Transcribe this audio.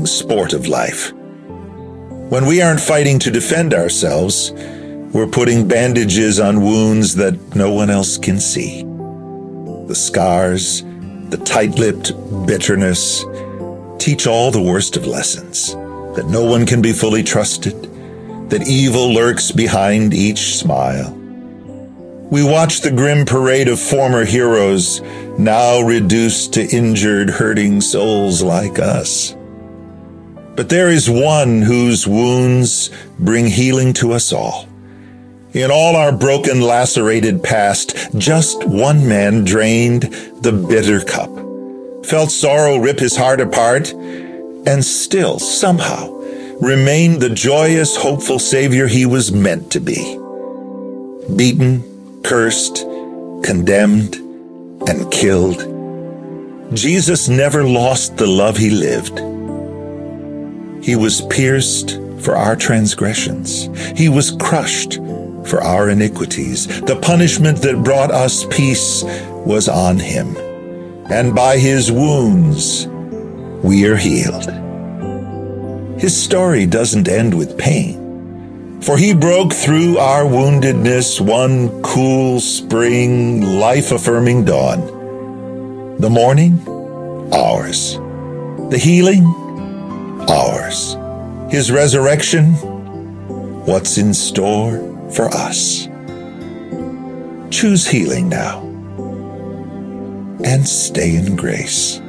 sport of life. When we aren't fighting to defend ourselves, we're putting bandages on wounds that no one else can see. The scars, the tight-lipped bitterness, teach all the worst of lessons, that no one can be fully trusted, that evil lurks behind each smile. We watch the grim parade of former heroes, now reduced to injured, hurting souls like us. But there is one whose wounds bring healing to us all. In all our broken, lacerated past, just one man drained the bitter cup, felt sorrow rip his heart apart, and still, somehow, remained the joyous, hopeful Savior he was meant to be. Beaten, cursed, condemned, and killed, Jesus never lost the love he lived. He was pierced for our transgressions. He was crushed for our iniquities. The punishment that brought us peace was on him, and by his wounds we are healed. His story doesn't end with pain, for he broke through our woundedness one cool spring, life-affirming dawn. The morning, ours. The healing, ours. His resurrection, what's in store for us. Choose healing now and stay in grace.